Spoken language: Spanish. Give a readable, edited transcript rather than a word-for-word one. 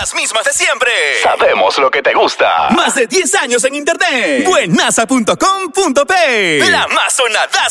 las mismas de siempre. Sabemos lo que te gusta. Más de 10 años en internet. Buenaza.com.p. La más sonada